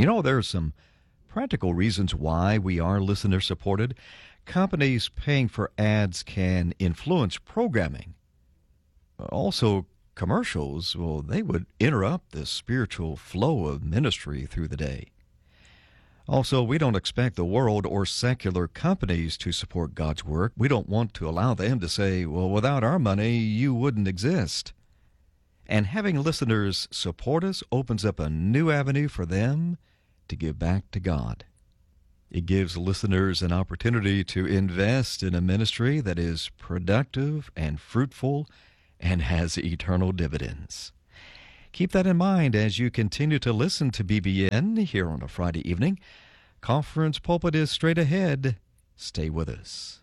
There are some practical reasons why we are listener supported. Companies paying for ads can influence programming. Also, commercials, well, they would interrupt the spiritual flow of ministry through the day. Also, we don't expect the world or secular companies to support God's work. We don't want to allow them to say, well, without our money, you wouldn't exist. And having listeners support us opens up a new avenue for them to give back to God. It gives listeners an opportunity to invest in a ministry that is productive and fruitful and has eternal dividends. Keep that in mind as you continue to listen to BBN here on a Friday evening. Conference Pulpit is straight ahead. Stay with us.